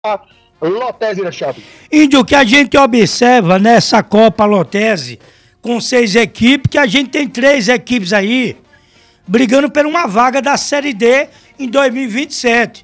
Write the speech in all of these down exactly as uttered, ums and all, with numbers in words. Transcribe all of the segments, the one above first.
Lotese da chave. Índio, que a gente observa nessa Copa Lotese, com seis equipes, que a gente tem três equipes aí brigando por uma vaga da Série D em dois mil e vinte e sete.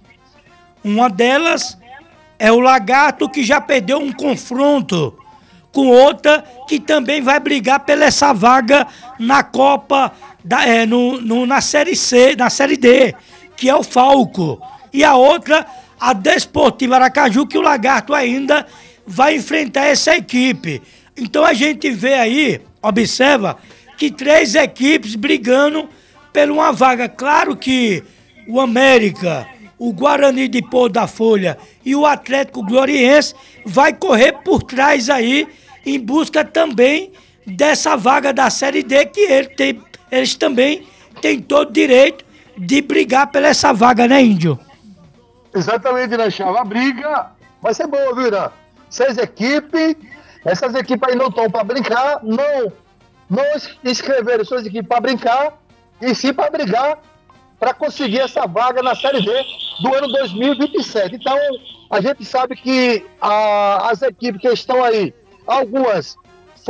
Uma delas é o Lagarto, que já perdeu um confronto com outra que também vai brigar pela essa vaga na Copa, da, é, no, no, na Série C, na Série D, que é o Falco. E a outra, a Desportiva Aracaju, que o Lagarto ainda vai enfrentar essa equipe. Então a gente vê aí, observa, que três equipes brigando por uma vaga. Claro que o América, o Guarani de Pôr da Folha e o Atlético Gloriense vai correr por trás aí em busca também dessa vaga da Série D, que ele tem, eles também têm todo o direito de brigar por essa vaga, né, Índio? Exatamente, né, Chava? A briga vai ser boa, viu, né? Seis equipes, essas equipes aí não estão para brincar, não, não inscreveram suas equipes para brincar, e sim para brigar para conseguir essa vaga na Série D do ano dois mil e vinte e sete. Então, a gente sabe que a, as equipes que estão aí, algumas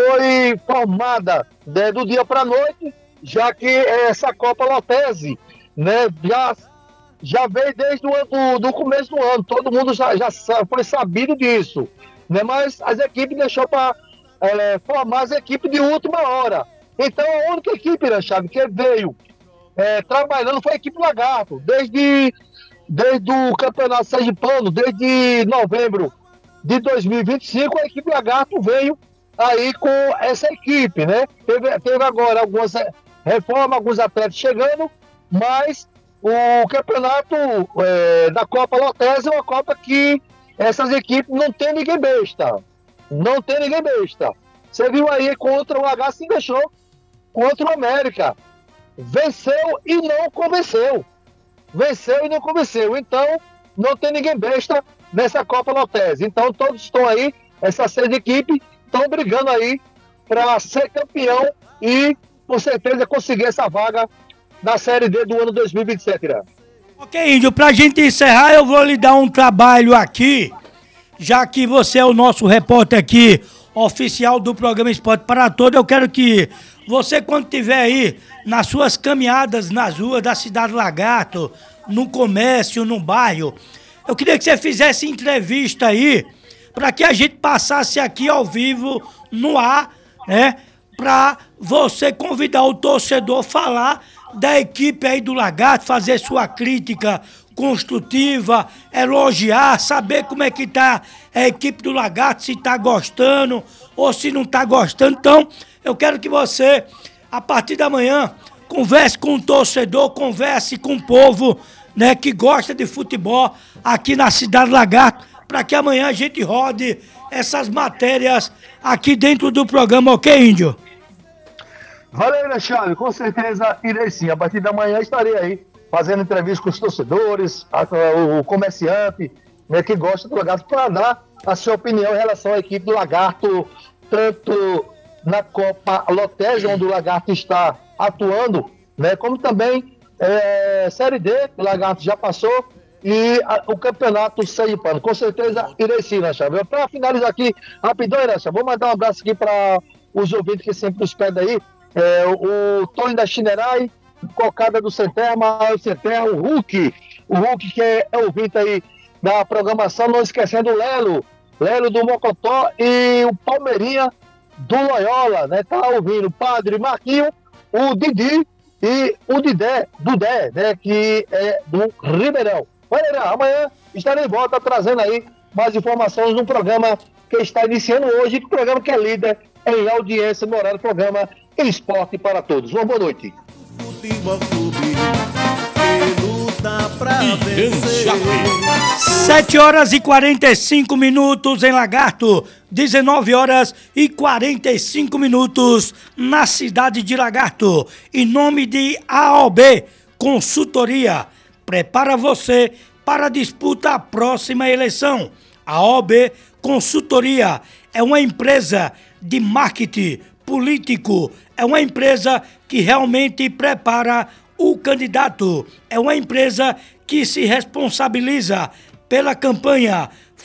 foi formada, né, do dia para a noite, já que essa Copa Lotese, né, já, já veio desde o do, do começo do ano, todo mundo já, já foi sabido disso, né, mas as equipes deixou para é, formar as equipes de última hora. Então, a única equipe, né, Chave, que veio É, trabalhando foi a equipe Lagarto, desde, desde o Campeonato Sergipano, desde novembro de dois mil e vinte e cinco, a equipe Lagarto veio aí com essa equipe, né? Teve, teve agora algumas reformas, alguns atletas chegando, mas o campeonato é, da Copa Lotese é uma Copa que essas equipes não tem ninguém besta, não tem ninguém besta. Você viu aí contra o Lagarto, se deixou contra o América. Venceu e não convenceu. Venceu e não convenceu. Então, não tem ninguém besta nessa Copa Lotese. Então, todos estão aí, essas seis equipes, estão brigando aí para ser campeão e, com certeza, conseguir essa vaga na Série D do ano dois mil e vinte e sete, né? Ok, Índio, pra gente encerrar, eu vou lhe dar um trabalho aqui, já que você é o nosso repórter aqui, oficial do programa Esporte para Todos. Eu quero que você, quando estiver aí nas suas caminhadas nas ruas da cidade Lagarto, no comércio, no bairro, eu queria que você fizesse entrevista aí, para que a gente passasse aqui ao vivo, no ar, né? Para você convidar o torcedor a falar da equipe aí do Lagarto, fazer sua crítica construtiva, elogiar, saber como é que tá a equipe do Lagarto, se tá gostando ou se não tá gostando. Então, eu quero que você, a partir da manhã, converse com o torcedor, converse com o povo, né, que gosta de futebol aqui na cidade Lagarto, para que amanhã a gente rode essas matérias aqui dentro do programa, ok, Índio? Valeu, Alexandre, com certeza irei sim. A partir da manhã estarei aí fazendo entrevista com os torcedores, a, o comerciante, né, que gosta do Lagarto, para dar a sua opinião em relação à equipe do Lagarto, tanto na Copa Lotese, onde o Lagarto está atuando, né, como também é, Série D, o Lagarto já passou, e a, o Campeonato Sergipano. Com certeza irei sim, né, Chave? Para finalizar aqui, rapidão, né, Chave? Vou mandar um abraço aqui para os ouvintes que sempre nos pedem aí, é, o, o Tony da Chinerai, Cocada do Centerra, Maior Centerra, o Hulk, o Hulk que é, é ouvinte aí da programação, não esquecendo o Lelo, Lelo do Mocotó e o Palmeirinha do Loyola, né, tá ouvindo o Padre Marquinho, o Didi e o Didé, Dudé, né, que é do Ribeirão. Olha, amanhã estarei de volta trazendo aí mais informações no programa que está iniciando hoje, o programa que é líder em audiência no horário do programa Esporte para Todos. Uma boa noite. Futebol Clube, que luta pra vencer. sete horas e quarenta e cinco minutos em Lagarto, dezenove horas e quarenta e cinco minutos na cidade de Lagarto. Em nome de A O B Consultoria, prepara você para a disputa à próxima eleição. A O B Consultoria é uma empresa de marketing político, é uma empresa que realmente prepara o candidato, é uma empresa que se responsabiliza pela campanha